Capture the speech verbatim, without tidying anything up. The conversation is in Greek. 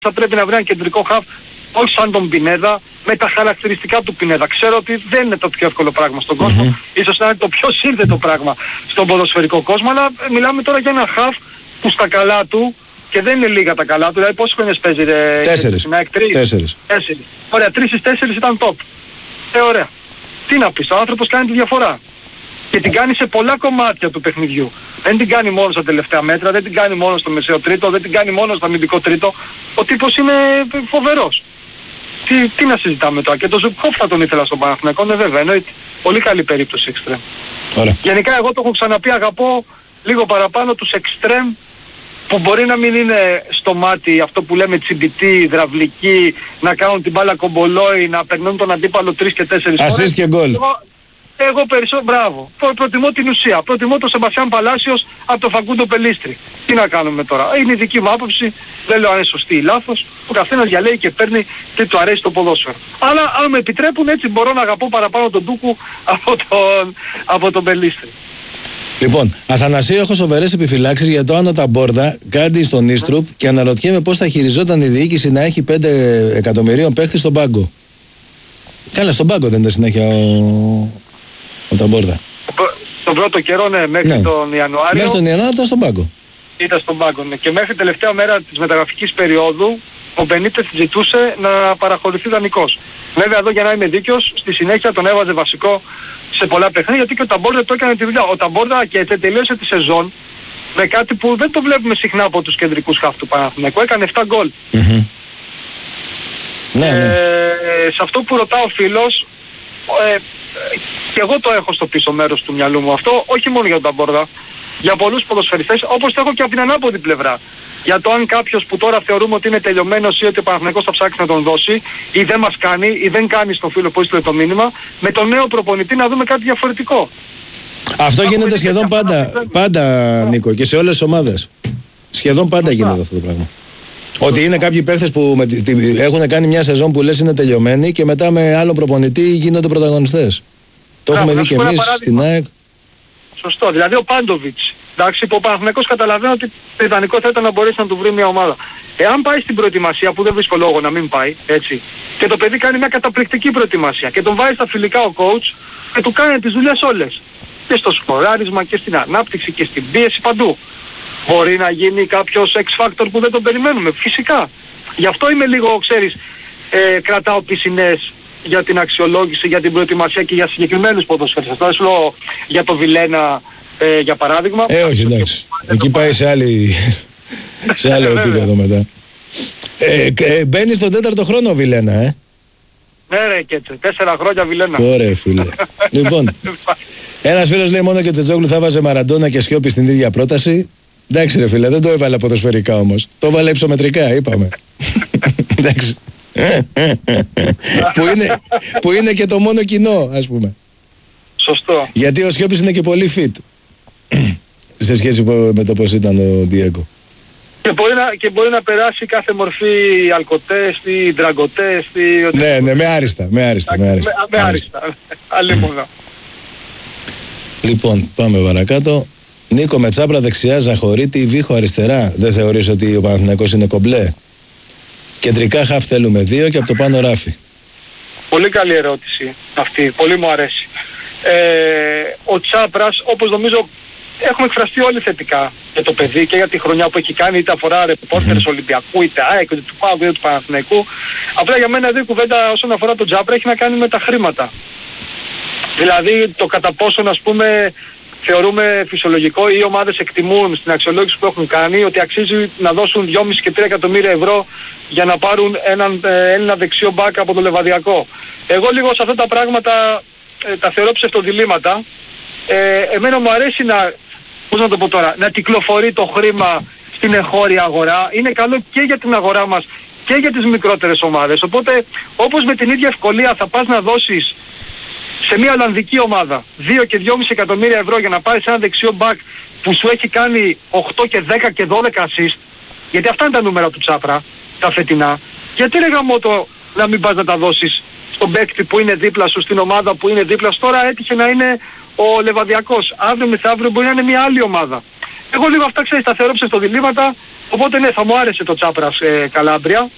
θα πρέπει να βρει ένα κεντρικό χαφ, όχι σαν τον Πινέδα, με τα χαρακτηριστικά του Πινέδα. Ξέρω ότι δεν είναι το πιο εύκολο πράγμα στον κόσμο, mm-hmm. ίσως να είναι το πιο σύνθετο πράγμα στον ποδοσφαιρικό κόσμο, αλλά μιλάμε τώρα για ένα χαφ που στα καλά του, και δεν είναι λίγα τα καλά του, δηλαδή πόσες χρονιές παίζει ρε, Τέσσερις. Να εκτρείς. Τέσσερις. Τέσσερις. Ωραία, τρεις στις τέσσερις ήταν top. Ε, ωραία. Τι να πεις, ο άνθρωπος κάνει τη διαφορά. Και την κάνει σε πολλά κομμάτια του παιχνιδιού. Δεν την κάνει μόνο στα τελευταία μέτρα, δεν την κάνει μόνο στο μεσαίο τρίτο, δεν την κάνει μόνο στο αμυντικό τρίτο. Ο τύπος είναι φοβερός. Τι, τι να συζητάμε τώρα. Και το Ζουμπκόφ θα τον ήθελα στον Παναθηναϊκό, ναι βέβαια, εννοείται. Πολύ καλή περίπτωση εξτρέμ. Γενικά εγώ το έχω ξαναπεί, αγαπώ λίγο παραπάνω τους εξτρέμ που μπορεί να μην είναι στο μάτι αυτό που λέμε τσιμπητή, υδραυλική, να κάνουν την μπάλα κομπολόι, να περνούν τον αντίπαλο τρεις και τέσσερις φορές. Ασίστ και γκολ. Εγώ, εγώ περισσότερο, μπράβο. Προ, προτιμώ την ουσία. Προτιμώ τον Σεμπαστιάν Παλάσιος από τον Φαγκούντο Πελίστρη. Τι να κάνουμε τώρα. Είναι η δική μου άποψη. Δεν λέω αν είναι σωστή ή λάθος. Ο καθένας διαλέγει και παίρνει τι του αρέσει το ποδόσφαιρο. Αλλά αν με επιτρέπουν, έτσι μπορώ να αγαπώ παραπάνω τον Ντούκου από τον, από τον Πελίστρη. Λοιπόν, Αθανασίου, έχω σοβαρές επιφυλάξεις για το Άνω Ταμπόρδα, κάτι στον Ίστρουπ, και αναρωτιέμαι πώς θα χειριζόταν η διοίκηση να έχει πέντε εκατομμυρίων παίχτη στον πάγκο. Καλά, στον πάγκο δεν ήταν συνέχεια ο, ο Ταμπόρδα. Τον πρώτο καιρό, ναι, μέχρι ναι. τον Ιανουάριο. Μέχρι τον Ιανουάριο ήταν στον πάγκο. Ήταν στον πάγκο, ναι. Και μέχρι τελευταία μέρα της μεταγραφικής περίοδου ο Μπενίτες ζητούσε να παραχωρηθεί δανεικός. Βέβαια εδώ, για να είμαι δίκαιος, στη συνέχεια τον έβαζε βασικό σε πολλά παιχνίδια, γιατί και ο Ταμπόρδα το έκανε τη δουλειά. Ο Ταμπόρδα και τελείωσε τη σεζόν με κάτι που δεν το βλέπουμε συχνά από τους κεντρικούς χαφ του Παναθηναϊκού. Έκανε επτά γκολ. Mm-hmm. Ναι, ναι. Ε, σε αυτό που ρωτά ο φίλος, ε, και εγώ το έχω στο πίσω μέρος του μυαλού μου αυτό, όχι μόνο για τον Ταμπόρδα, για πολλούς ποδοσφαιριστές, όπως το έχω και από την ανάποδη πλευρά. Για το αν κάποιος που τώρα θεωρούμε ότι είναι τελειωμένος ή ότι ο Παναθηναϊκός θα ψάξει να τον δώσει, ή δεν μας κάνει, ή δεν κάνει στον φίλο που έστειλε το μήνυμα, με τον νέο προπονητή να δούμε κάτι διαφορετικό. Αυτό γίνεται σχεδόν πάντα, πάντα Νίκο, και σε όλες τις ομάδες. Σχεδόν πάντα γίνεται αυτό το πράγμα. Ότι είναι κάποιοι παίχτες που με, τη, έχουν κάνει μια σεζόν που λες είναι τελειωμένοι και μετά με άλλον προπονητή γίνονται πρωταγωνιστές. Το έχουμε δει και εμείς στην ΑΕΚ. Σωστό, δηλαδή ο Πάντοβιτς. Εντάξει, που ο Παναθηναϊκός καταλαβαίνει ότι το ιδανικό θα ήταν να μπορέσει να του βρει μια ομάδα. Εάν πάει στην προετοιμασία, που δεν βρίσκω λόγο να μην πάει, έτσι, και το παιδί κάνει μια καταπληκτική προετοιμασία και τον βάζει στα φιλικά ο coach και του κάνει τις δουλειές όλες. Και στο σκοράρισμα και στην ανάπτυξη και στην πίεση παντού. Μπορεί να γίνει κάποιος X-Factor που δεν τον περιμένουμε, φυσικά. Γι' αυτό είμαι λίγο, ξέρεις, ε, κρατάω πισινές για την αξιολόγηση, για την προετοιμασία και για συγκεκριμένους ποδοσφαιριστές. Θα σου λέω για το Βιλένα, ε, για παράδειγμα. Ε, όχι, εντάξει. Εκεί πάει σε, άλλη... σε άλλο επίπεδο μετά. Ε, ε, μπαίνει στον τέταρτο χρόνο ο Βιλένα, ε. Ναι ρε, και τέσσερα χρόνια Βιλένα. Ωραία, φίλε. Λοιπόν, ένας φίλος λέει μόνο και Τσετζόγλου θα βάζε Μαραντόνα και Σιώπη στην ίδια πρόταση. Εντάξει ρε φίλε, δεν το έβαλε ποδοσφαιρικά όμως. Το έβαλε υψομετρικά, είπαμε. Εντάξει. που, είναι, που είναι και το μόνο κοινό, ας πούμε. Σωστό. Γιατί ο Σιώπης είναι και πολύ fit σε σχέση με το πώς ήταν ο Διέγκο. Και μπορεί, να, και μπορεί να περάσει κάθε μορφή αλκοτέστη, δραγκοτέστη. Ναι, ναι, με άριστα, με άριστα, με άριστα. Με, με άριστα, αλίμονο. Λοιπόν, πάμε παρακάτω. Νίκο με Τσάπρα δεξιά, Ζαχωρίτη, Βίχο αριστερά. Δεν θεωρείς ότι ο Παναθηναϊκός είναι κομπλέ? Κεντρικά χαφ θέλουμε δύο και από το πάνω Ράφι. Πολύ καλή ερώτηση αυτή, πολύ μου αρέσει. Ε, ο Τσάπρας, όπως νομίζω έχουμε εκφραστεί όλοι θετικά για το παιδί και για τη χρονιά που έχει κάνει, είτε αφορά ρεπόρτερες mm-hmm. Ολυμπιακού, είτε ΑΕΚ, είτε του ΠΑΟΚ, είτε του Παναθηναϊκού. Απλά για μένα εδώ η κουβέντα όσον αφορά τον Τσάπρα έχει να κάνει με τα χρήματα. Δηλαδή το κατά πόσον, ας πούμε, θεωρούμε φυσιολογικό ή οι ομάδες εκτιμούν στην αξιολόγηση που έχουν κάνει ότι αξίζει να δώσουν δυόμισι και τρία εκατομμύρια ευρώ για να πάρουν έναν ε, Έλληνα δεξιό μπακ από το Λεβαδιακό. Εγώ λίγο σε αυτά τα πράγματα ε, τα θεωρώ ψευτοδιλήμματα. Ε, εμένα μου αρέσει να, πώς να το πω τώρα, να κυκλοφορεί το χρήμα στην εγχώρια αγορά. Είναι καλό και για την αγορά μας και για τις μικρότερες ομάδες. Οπότε όπως με την ίδια ευκολία θα πας να δώσεις σε μια Ολλανδική ομάδα δύο και δυόμισι εκατομμύρια ευρώ για να πάρεις ένα δεξιό μπακ που σου έχει κάνει οκτώ και δέκα και δώδεκα assist, γιατί αυτά είναι τα νούμερα του Τσάπρα, τα φετινά, γιατί ρε γαμώτο να μην πας να τα δώσεις στον παίκτη που είναι δίπλα σου, στην ομάδα που είναι δίπλα σου? Τώρα έτυχε να είναι ο Λεβαδιακός, αύριο μεθαύριο μπορεί να είναι μια άλλη ομάδα. Εγώ λίγο αυτά, ξέρεις, τα θεωρώ ψευτοδιλήμματα, οπότε ναι, θα μου άρεσε το Τσάπρας ε, Καλάμπρια.